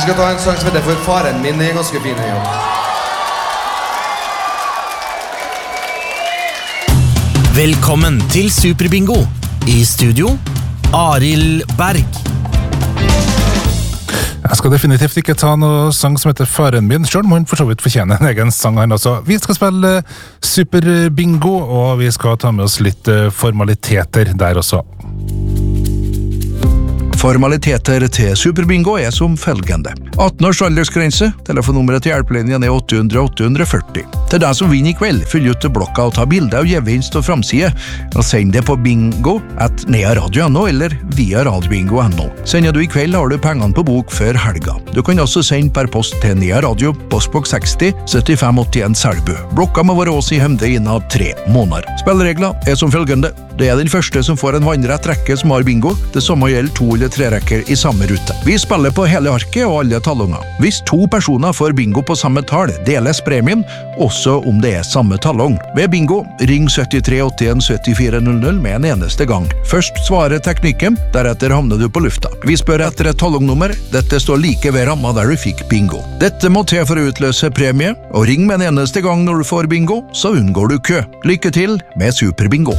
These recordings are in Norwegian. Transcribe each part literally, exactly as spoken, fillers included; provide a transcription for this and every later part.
Vi skal ta en sang som heter For faren min er ganske fin her. Velkommen til Superbingo. I studio, Arild Berg. Jeg skal definitivt ikke ta noe sang som heter Faren min, selv om han for så vidt fortjener en egen sang han også. Vi skal spille Superbingo, og vi skal ta med oss litt formaliteter der også. Formaliteter til Superbingo er som følgende. atten års aldersgrense, telefonnummeret til hjelpelinjen er åtte hundre åtte hundre førti. Til deg som vinner i kveld, fyll ut blokka og ta bilde av gevinst og framside, og send det på bingo at nearadio punktum no eller via radiobingo punktum no. Sender du i kveld har du pengene på bok før helga. Du kan også sende per post til Nea Radio, postboks seksti, syttifem åttien Selbu. Blokka må være oss i hemde innen tre måneder. Spilleregler er som følgende. Det er den første som får en vannrett rekke som har bingo. Det samme gjelder to eller tre rekker i samme rute. Vi spiller på hele arket og alle tallonger. Hvis to personer får bingo på samme tall, deles premien, også om det er samme tallong. Ved bingo, ring syttitre åttien syttifire null null med en eneste gang. Først svarer teknikken, deretter havner du på lufta. Vi spør etter et tallongnummer. Dette står like ved ramma der du fikk bingo. Dette må til for å utløse premie, og ring med en eneste gang når du får bingo, så unngår du kø. Lykke til med Superbingo.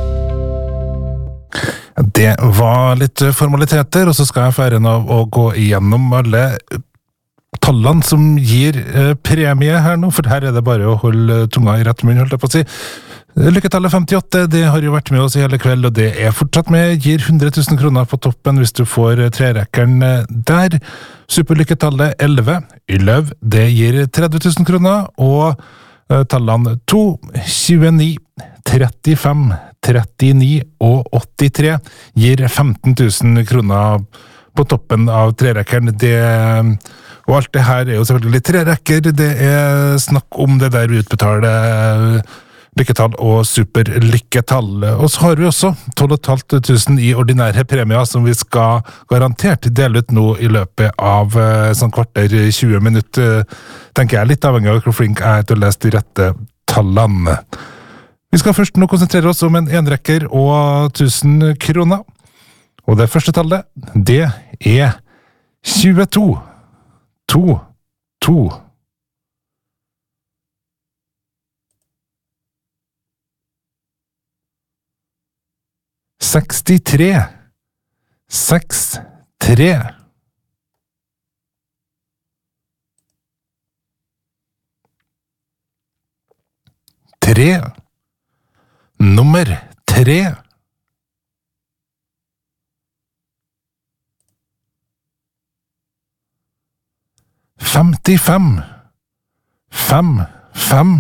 Det var litt formaliteter, og så skal jeg få æren av å gå igjennom alle tallene som gir eh, premie her nå, for her er det bare å holde tunga i rett munn, holdt jeg på å si. Lykketallet femtiåtte, det har jo vært med oss i hele kveld, og det er fortsatt med, gir hundre tusen kroner på toppen hvis du får trerekkeren der. Superlykketallet elleve, Yløv, det gir tretti tusen kroner, og eh, tallene to, tjueni, trettifem, trettini og åttitre gir femten tusen kroner på toppen av trerekkeren. Det, og alt det her er jo selvfølgelig trerekker, det er snakk om det der vi utbetaler lykketall og superlykketall. Og så har vi også tolv tusen fem hundre i ordinære premier som vi skal garantert dele ut nå i løpet av sånn kvarter tjue minutter, tenker jeg, litt avhengig av hvor flink jeg er til å lese de rette tallene. Vi skal først nå konsentrere oss om en enrekker og tusen kroner. Og det første tallet, det er tjueto, to, to. sekstitre, seks, tre. Tre. Nummer tre. Femtifem. Fem. Fem.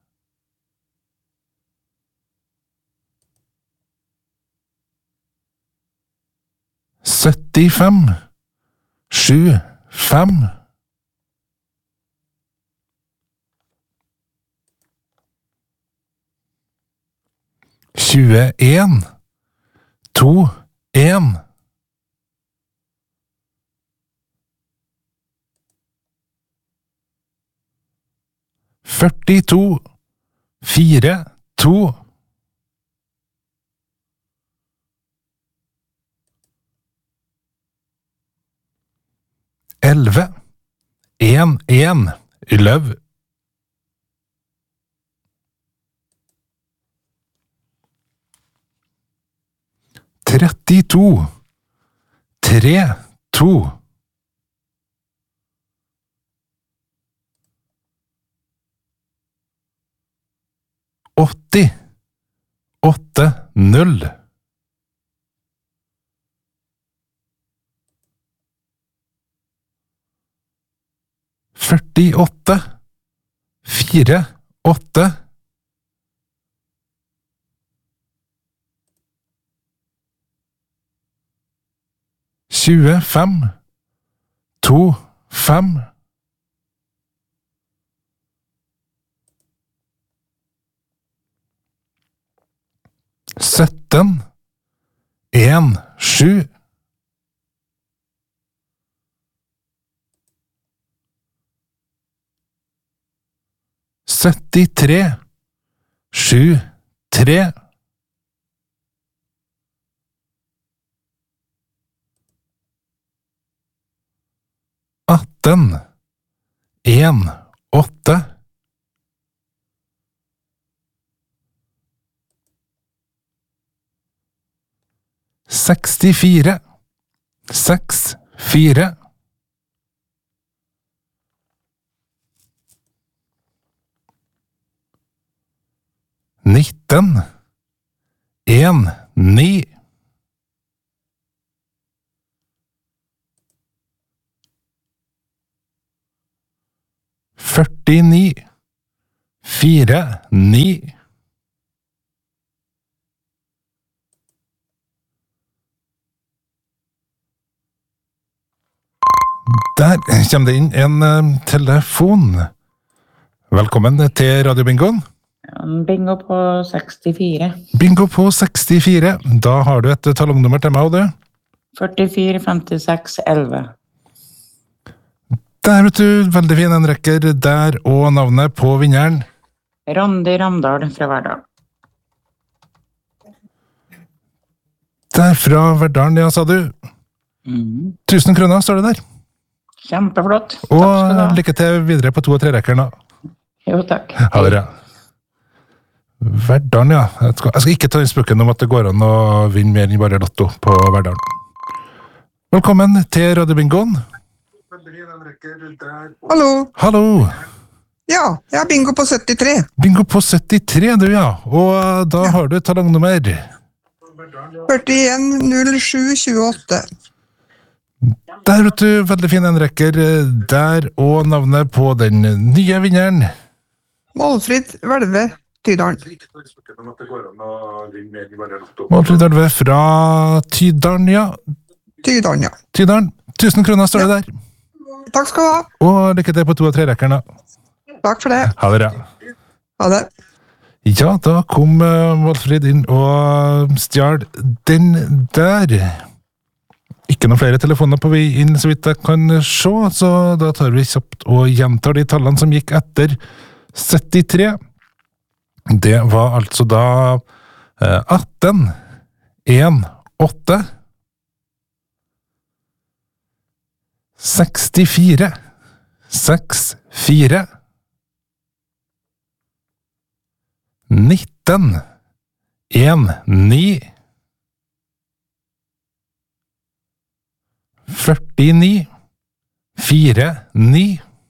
Syttifem. Sju. Fem. tjueen, to, en. førtito, fire, to. elleve, en, en, Yløv. trettito, tre, to. åtti, åtte, null. førtiåtte, fire, åtte. tjuefem, to, fem. sytten, en, sju. syttitre, sju, tre. atten, en, åtte. Sekstifire, seks, fire. Nitten, en, ni. Førtini, fire, ni. Der kommer det inn en uh, telefon. Velkommen til Radio Bingoen. Bingo på sekstifire. Bingo på sekstifire. Da har du et talongnummer til meg, og du? førtifire, femtiseks, elleve. Der vet du, veldig fin en rekker der, og navnet på vinneren. Randi Ramdal fra Verdal. Der fra Verdalen, ja, sa du. Mm. Tusen kroner står det der. Kjempeflott. Takk Og skal du ha. lykke til videre på to- og tre-rekkeren. Jo, takk. Ha det bra. Verdalen, ja. Jeg skal, jeg skal ikke ta den spøken om at det går an å vinne mer enn bare lotto på Verdalen. Velkommen til Radio Bingoen. Hallo. Hallo. Ja, jeg har bingo på syttitre. Bingo på syttitre, du, ja. Og da har du talongnummer. førtien, null sju, tjueåtte. Der vet du, veldig fin en rekker der, og navnet på den nye vinneren. Målfrid Hvelve, Tydalen. Målfrid Hvelve fra Tydalen, ja. Tydalen, ja. Tydalen. Tusen kroner står det der. Takk skal du ha. Og lykke til på to- og tre-rekkeren. Takk for det. Ha det bra. Ha det. Ja, da kom uh, Målfrid inn og stjal den der. Ikke noen flere telefoner på vei inn, så vidt jeg kan se, så da tar vi kjapt og gjentar de tallene som gikk etter syttitre. Det var altså da uh, atten, en, åtte, sekstifire, seks, fire, nitten, en, ni, førtini, fire, ni,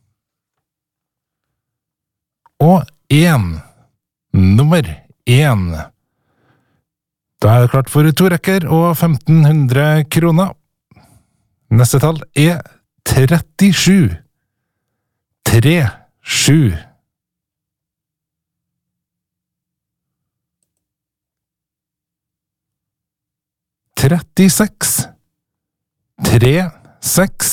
og en, nummer en. Da er det klart for to rekker og femten hundre kroner. Neste tall er trettisju, tre, sju. Trettiseks, tre, seks.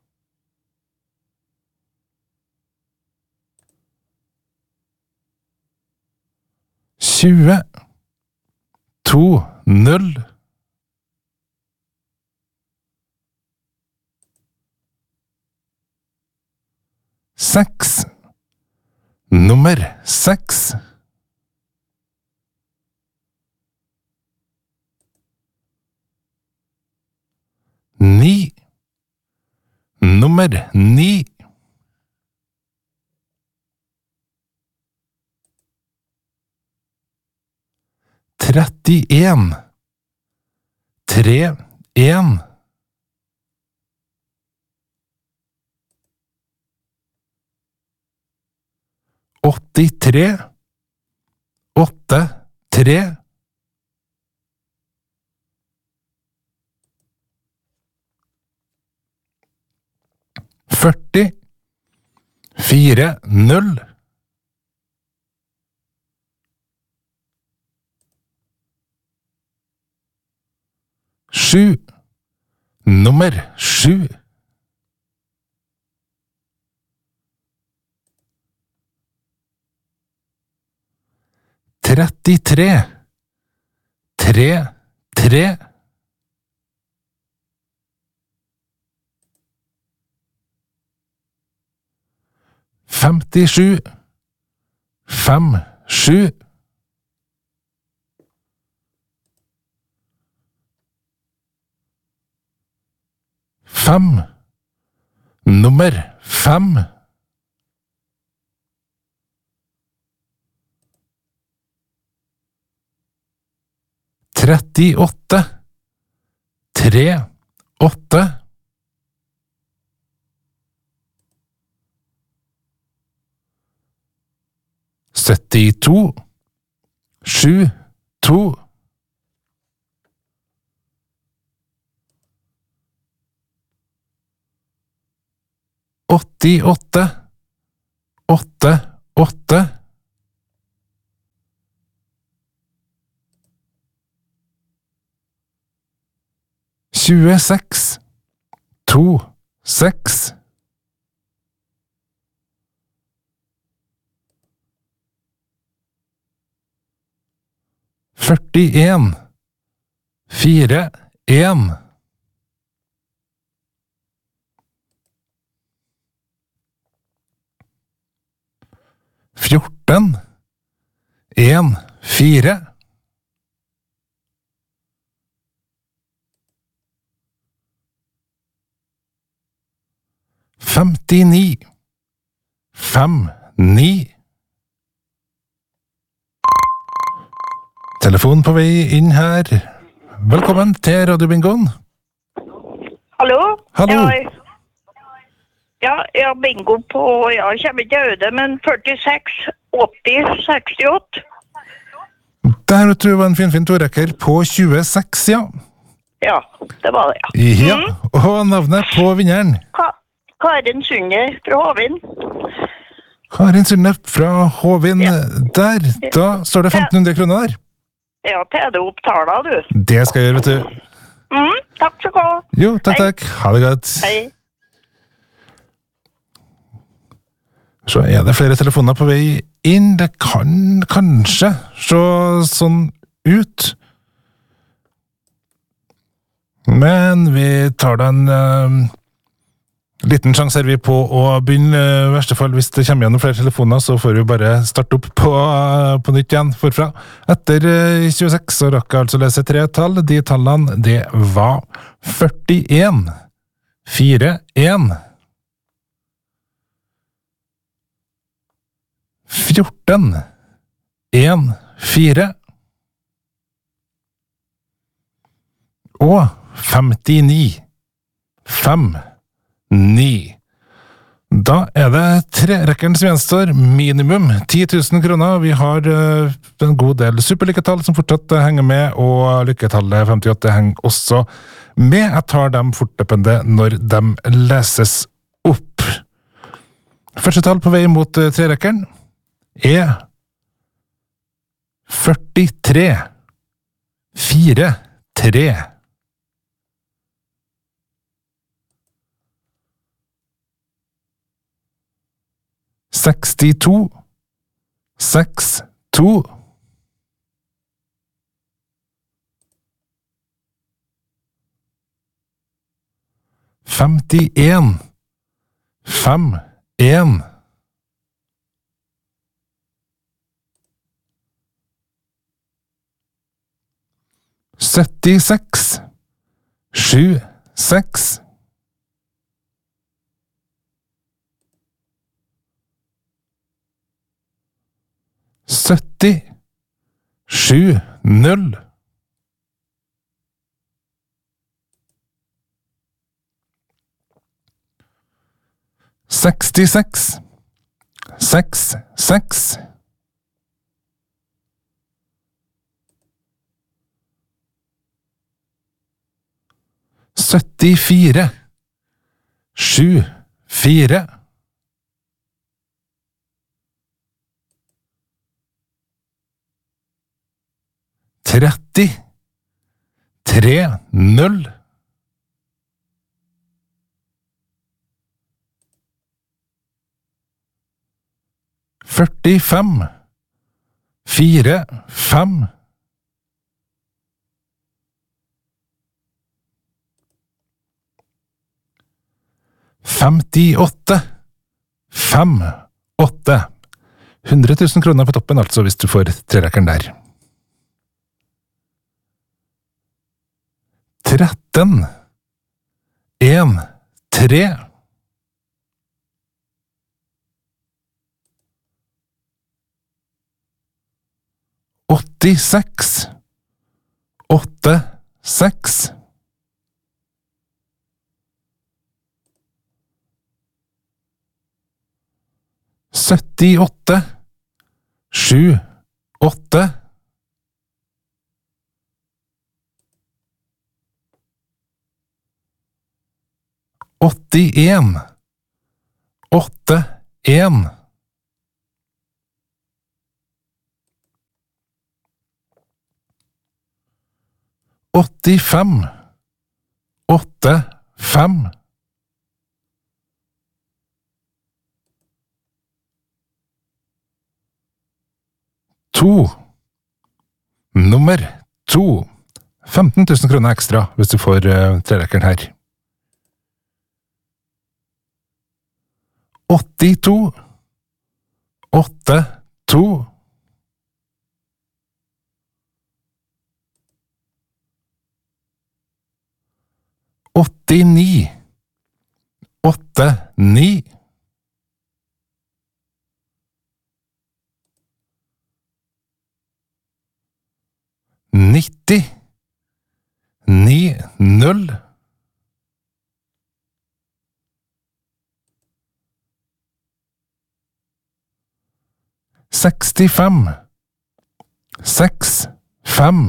Tjue, to, null. Seks, nummer seks. Ni, nummer ni. Trettien, tre, en. åttitre, åtte, tre. Førti, fire, null. Sju, nummer sju. Trettitre, tre, tre. Femtisju, fem, sju. Fem, Nummer fem. Trettiåtte. Tre, åtte. Syttito. Sju, to. Åttiåtte. Åtte, åtte. Tjueseks. To, seks. Førtien. Fire, en. Fjorten. En, fire. Femtini. Fem, ni. Telefon på vei inn her. Velkommen til radiobingoen. Hallo? Hallo. Jeg, ja, jeg har bingo på, jeg kommer ikke ut det, men førtiseks, åtti, sekstiåtte. Der vet du var en fin, fin torekker på tjueseks, ja. Ja, det var det, ja. Ja, og navnet på vinneren. Ka Karin Sunde fra Hovin. Karin Sunde fra Hovin. Der, da står det femten hundre kroner der. Ja, til det opptala, du. Det skal jeg gjøre, vet du. Mm, takk skal du ha. Jo, takk, takk. Ha det godt. Hei. Så er det flere telefoner på vei inn. Det kan kanskje se sånn ut. Men vi tar den uh, liten sjanse er vi på å begynne. I verste fall, hvis det kommer gjennom flere telefoner, så får vi bare starte opp på, uh, på nytt igjen forfra. Etter uh, tjueseks så rakk jeg altså lese tre tall. De tallene, det var førtien, fire, en. fjorten, en, fire. Og femtini, fem, ni. Da er det trerekkeren som gjenstår, minimum ti tusen kroner. Vi har uh, en god del superlykketall som fortsatt henger med, og lykketallet femtiåtte henger også med. Jeg tar dem fortløpende når de leses opp. Første tall på vei mot uh, trerekkeren er førtitre, fire, tre. Sekstito, seks, to. Femtien, fem, en. Syttiseks, sju, seks. Sytti, sju, null. Sekstiseks, seks, seks. Syttifire, sju, fire. Tretti, tre, null. Førtifem, fire, fem. Femtiåtte, fem, åtte. Hundre tusen kroner på toppen, altså, hvis du får trerekkeren der. Tretten, en, tre. åttiseks, åtte, seks. syttiåtte, sju, åtte. åttien, åtte, en. åttifem, åtte, fem. To. Nummer to. femten tusen kroner ekstra hvis du får uh, trerekkeren her. åttito, åtte, to. åttini, åtte, ni. nitti, ni, null. sekstifem, seks, fem.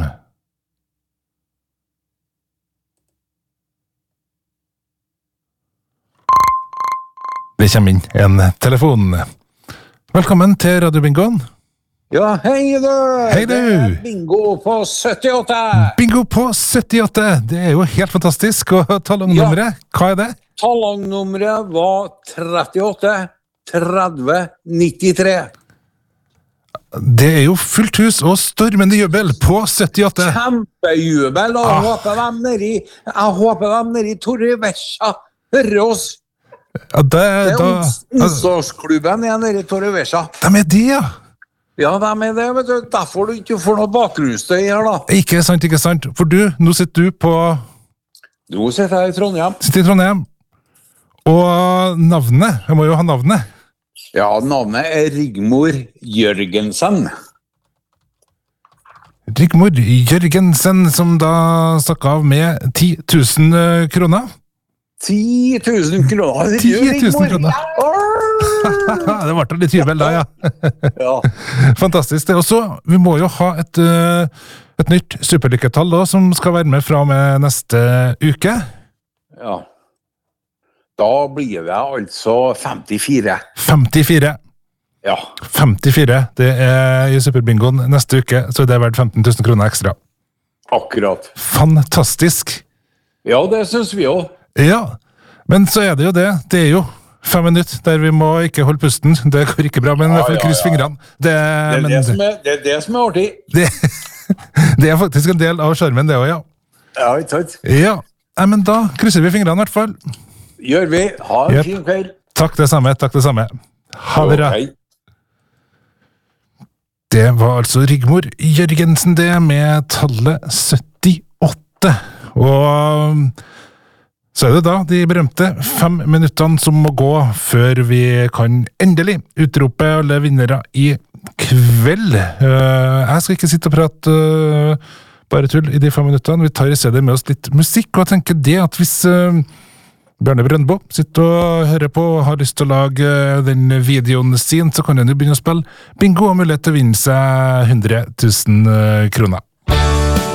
Det kommer inn en telefon. Velkommen til Radio Bingoen. Ja, hei du! Hei du! Det er bingo på syttiåtte! Bingo på syttiåtte! Det er jo helt fantastisk. Og talongnummeret, ja. Hva er det? Talongnummeret var trettiåtte, tretti, nittitre. Det er jo fullt hus og stormende jubel på syttiåtte. Kjempejubel, og ah. håper de nede i, jeg håper de nede i Torrevesja hører oss. Ja, det, det er da, onsdagsklubben er nede i Torrevesja. De er de, ja. Ja, de er det, vet du. Derfor du ikke får noe bakgrunnsstøy her, da. Ikke sant, ikke sant. For du, nå sitter du på... Nå sitter jeg i Trondheim. Sitter i Trondheim. Og navnet, jeg må jo ha navnet. Ja, navnet er Rigmor Jørgensen. Rigmor Jørgensen, som da stakk av med ti tusen kroner. ti tusen kroner? ti tusen kroner. Det ble litt jubel da, ja. Ja. Fantastisk. Og så, vi må jo ha et, et nytt superlykketall da, som skal være med fra med neste uke. Ja. Da blir det altså femtifire. femtifire. Ja. femtifire. Det er i Superbingoen neste uke, så det er verdt femten tusen kroner ekstra. Akkurat. Fantastisk. Ja, det synes vi også. Ja, men så er det jo det. Det er jo fem minutter der vi må ikke holde pusten. Det går ikke bra, men i hvert fall kryss fingrene. Det, det, er men, det, som er, det er det som er artig. Det, det er faktisk en del av skjermen, det også, ja. Ja, ikke sant? Ja, Nei, men da krysser vi fingrene i hvert fall. Gjør vi. Ha en yep. fin kveld. Takk det samme, takk det samme. Ha det bra. Okay. Det var altså Rigmor Jørgensen det, med tallet syttiåtte. Og så er det da de berømte fem minuttene som må gå før vi kan endelig utrope alle vinnere i kveld. Jeg skal ikke sitte og prate bare tull i de fem minuttene. Vi tar i stedet med oss litt musikk, og jeg tenker det at hvis Bjarne Brøndbo sitter og hører på og har lyst til å lage den videoen sin, så kan han jo begynne å spille bingo og mulighet til å vinne seg hundre tusen kroner.